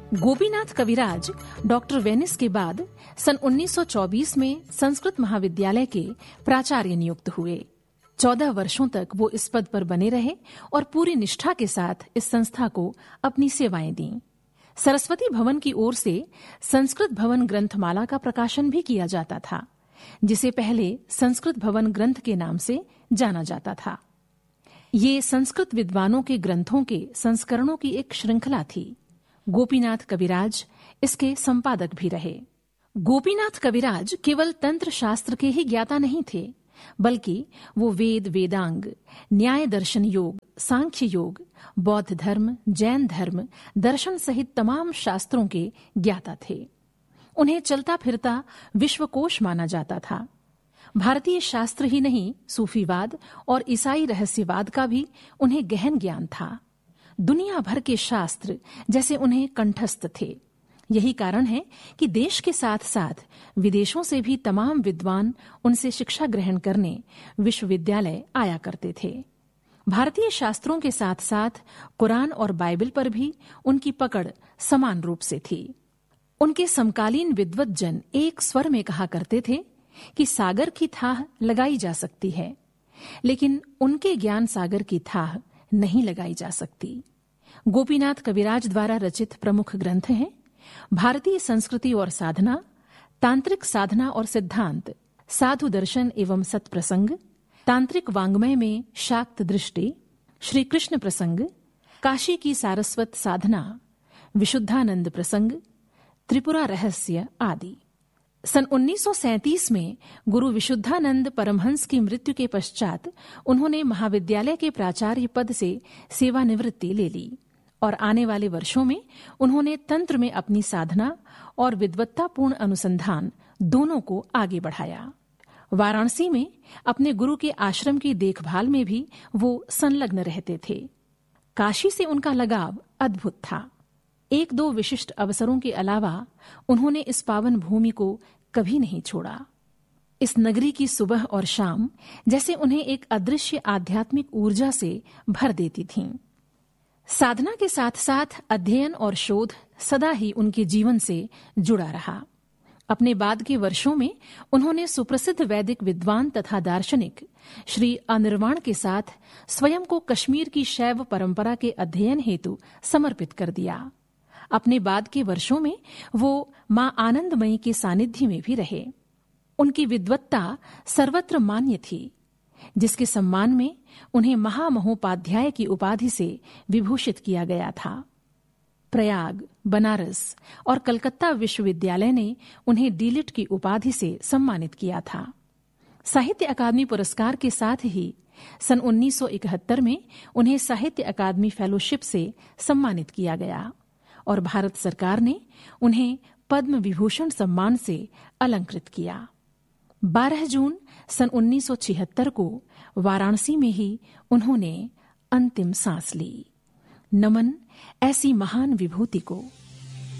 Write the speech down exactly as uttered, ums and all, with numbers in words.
गोपीनाथ कविराज doctor Venice के बाद सन उन्नीस सौ चौबीस में संस्कृत महाविद्यालय के प्राचार्य नियुक्त हुए। चौदह वर्षों तक वो इस पद पर बने रहे और पूरी निष्ठा के साथ इस संस्था को अपनी सेवाएं दी। सरस्वती भवन की ओर से संस्कृत भवन ग्रंथमाला का प्रकाशन भी किया जाता था, जिसे पहले संस्कृत भवन ग्रंथ के नाम से जाना जाता था। ये संस्कृत विद्वानों के ग्रंथों के संस्करणों की एक श्रृंखला थी। गोपीनाथ कविराज इसके संपादक भी रहे। गोपीनाथ कविराज केवल तंत्र शास्त्र के ही ज्ञाता नहीं थे, बल्कि वो वेद, वेदांग, न्याय दर्शन योग, सांख्य योग, बौद्ध धर्म, जैन धर्म, दर्शन सहित तमाम शास्त्रों के ज्ञाता थे। उन्हें चलता फिरता विश्वकोश माना जाता था। भारतीय शास्त्र ही नहीं, सूफीवाद और ईसाई रहस्यवाद का भी उन्हें गहन ज्ञान था। दुनिया भर के शास्त्र जैसे उन्हें कंठस्थ थे। यही कारण है कि देश के साथ साथ विदेशों से भी तमाम विद्वान उनसे शिक्षा ग्रहण करने विश्वविद्यालय आया करते थे। भारतीय शास्त्रों के साथ साथ कुरान और बाइबल पर भी उनकी पकड़ समान रूप से थी। उनके समकालीन विद्वत जन एक स्वर में कहा करते थे कि सागर की थाह लगाई जा सकती है, लेकिन उनके ज्ञान सागर की थाह नहीं लगाई जा सकती। गोपीनाथ कविराज द्वारा रचित प्रमुख ग्रंथ हैं भारतीय संस्कृति और साधना, तांत्रिक साधना और सिद्धांत, साधु दर्शन एवं सत्प्रसंग, तांत्रिक वांग्मय में शाक्त दृष्टि, श्री कृष्ण प्रसंग, काशी की सारस्वत साधना, विशुद्धानंद प्रसंग, त्रिपुरा रहस्य आदि। सन उन्नीस सौ सैंतीस में गुरु विशुद्धानंद परमहंस की मृत्यु के पश्चात उन्होंने महाविद्यालय के प्राचार्य पद से सेवानिवृत्ति ले ली और आने वाले वर्षों में उन्होंने तंत्र में अपनी साधना और विद्वत्तापूर्ण अनुसंधान दोनों को आगे बढ़ाया। वाराणसी में अपने गुरु के आश्रम की देखभाल में भी वो संलग्न रहते थे। काशी से उनका लगाव अद्भुत था। एक दो विशिष्ट अवसरों के अलावा उन्होंने इस पावन भूमि को कभी नहीं छोड़ा। इस नगरी की सुबह और शाम जैसे उन्हें एक अदृश्य आध्यात्मिक ऊर्जा से भर देती थीं। साधना के साथ साथ अध्ययन और शोध सदा ही उनके जीवन से जुड़ा रहा। अपने बाद के वर्षों में उन्होंने सुप्रसिद्ध वैदिक विद्वान तथा दार्शनिक श्री अनिर्वाण के साथ स्वयं को कश्मीर की शैव परंपरा के अध्ययन हेतु समर्पित कर दिया। अपने बाद के वर्षों में वो मां आनंदमयी के सानिध्य में भी रहे। उनकी विद्वत्ता सर्वत्र मान्य थी, जिसके सम्मान में उन्हें महामहोपाध्याय की उपाधि से विभूषित किया गया था। प्रयाग, बनारस और कलकत्ता विश्वविद्यालय ने उन्हें डीलिट की उपाधि से सम्मानित किया था। साहित्य अकादमी पुरस्कार के साथ ही सन उन्नीस सौ इकहत्तर में उन्हें साहित्य अकादमी फेलोशिप से सम्मानित किया गया और भारत सरकार ने उन्हें पद्म विभूषण सम्मान से अलंकृत किया। बारह जून सन उन्नीस सौ छिहत्तर को वाराणसी में ही उन्होंने अंतिम सांस ली। नमन ऐसी महान विभूति को।